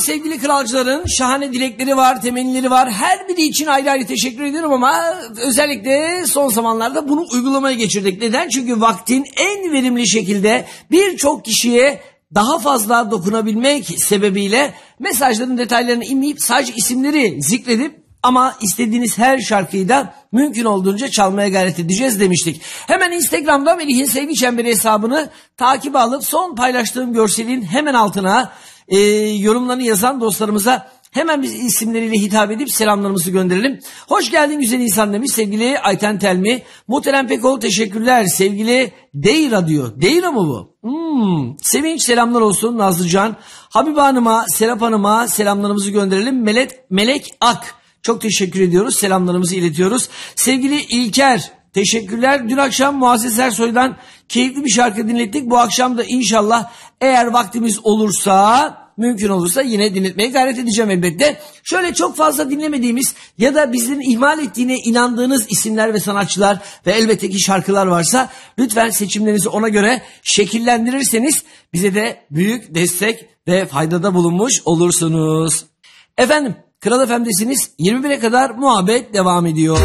sevgili kralcıların şahane dilekleri var, temennileri var. Her biri için ayrı ayrı teşekkür ediyorum ama özellikle son zamanlarda bunu uygulamaya geçirdik. Neden? Çünkü vaktin en verimli şekilde birçok kişiye daha fazla dokunabilmek sebebiyle mesajların detaylarını inmeyip sadece isimleri zikredip ama istediğiniz her şarkıyı da mümkün olduğunca çalmaya gayret edeceğiz demiştik. Hemen Instagram'da Melih'in Sevgi Çemberi hesabını takip alıp son paylaştığım görselin hemen altına yorumlarını yazan dostlarımıza hemen biz isimleriyle hitap edip selamlarımızı gönderelim. Hoş geldin güzel insan demiş sevgili Ayten Telmi. Muhterem Pekol teşekkürler sevgili Deyra diyor. Deyra mı bu? Sevinç selamlar olsun Nazlıcan. Habibe Hanım'a, Serap Hanım'a selamlarımızı gönderelim. Melek Ak. Çok teşekkür ediyoruz. Selamlarımızı iletiyoruz. Sevgili İlker teşekkürler. Dün akşam Muazzez Ersoy'dan keyifli bir şarkı dinlettik. Bu akşam da inşallah eğer vaktimiz olursa, mümkün olursa yine dinletmeye gayret edeceğim elbette. Şöyle çok fazla dinlemediğimiz ya da bizlerin ihmal ettiğine inandığınız isimler ve sanatçılar ve elbette ki şarkılar varsa lütfen seçimlerinizi ona göre şekillendirirseniz bize de büyük destek ve faydada bulunmuş olursunuz. Efendim Kral FM'desiniz. 21'e kadar muhabbet devam ediyor.